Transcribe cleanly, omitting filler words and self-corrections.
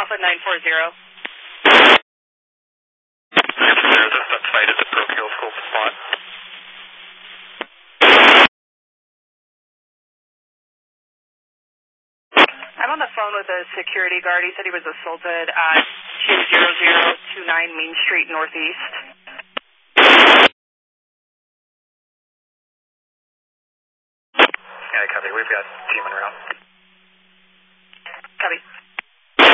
Alpha 940. There's a site at the parochial school spot. I'm on the phone with a security guard. He said he was assaulted at 20029 Main Street Northeast. Yeah, copy. We've got team en route. Copy.